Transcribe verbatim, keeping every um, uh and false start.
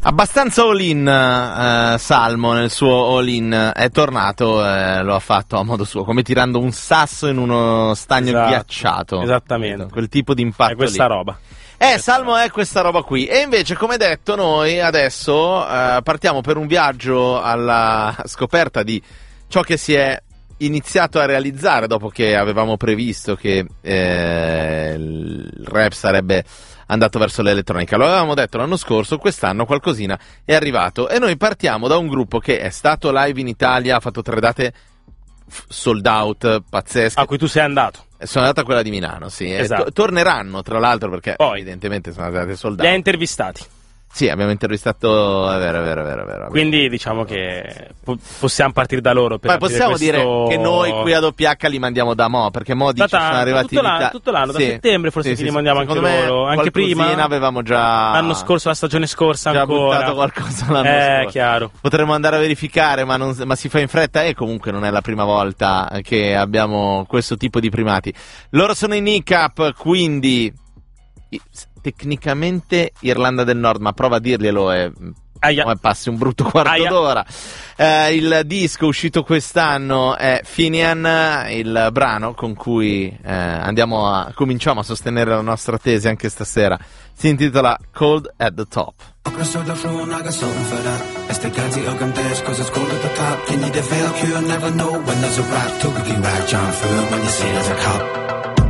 Abbastanza all-in uh, Salmo nel suo all-in, è tornato, uh, lo ha fatto a modo suo, come tirando un sasso in uno stagno esatto, ghiacciato. Esattamente. Quel tipo di impatto. È questa lì. roba. Eh, Salmo è questa roba qui. E invece, come detto, noi adesso uh, partiamo per un viaggio alla scoperta di ciò che si è iniziato a realizzare dopo che avevamo previsto che eh, il rap sarebbe andato verso l'elettronica. Lo avevamo detto l'anno scorso, quest'anno qualcosina è arrivato e noi partiamo da un gruppo che è stato live in Italia, ha fatto tre date sold out pazzesche. A cui tu sei andato. Sono andato a quella di Milano, sì. Esatto. To- torneranno tra l'altro perché Poi, evidentemente sono andate sold out. Li hai intervistati. Sì, abbiamo intervistato, è vero, è vero, è vero, è vero. Quindi diciamo che po- possiamo partire da loro per Poi possiamo questo... dire che noi qui a W H li mandiamo da mo', perché mo dice sono arrivati tutto, in l'anno, Ita- tutto l'anno, sì. da settembre forse sì, che sì, li mandiamo sì. anche Secondo loro, me anche prima avevamo già l'anno scorso, la stagione scorsa già ancora buttato qualcosa l'anno eh, scorso. chiaro. Potremmo andare a verificare, ma, non, ma si fa in fretta e comunque non è la prima volta che abbiamo questo tipo di primati. Loro sono in I C A P, quindi tecnicamente Irlanda del Nord, ma prova a dirglielo e Aia. come passi un brutto quarto Aia. d'ora. Eh, il disco uscito quest'anno è Finian, il brano con cui eh, andiamo a cominciamo a sostenere la nostra tesi anche stasera. Si intitola Cold at the Top. Ho cresciuto su un naga something for that. Este cazzi o cantes, cause it's cold at the top. Can you develop, you'll never know when there's a rap. Took a rag, John Food, when you see there's a cop.